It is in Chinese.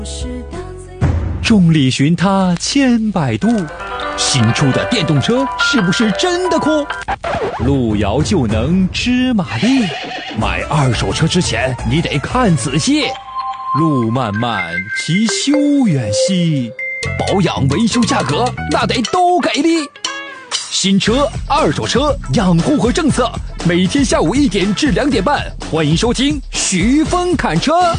众里寻他千百度，新出的电动车是不是真的酷？路遥就能知马力，买二手车之前你得看仔细。路漫漫其修远兮，保养维修价格那得都给力。新车、二手车养护和政策，每天下午1点至2点半，欢迎收听徐峰侃车。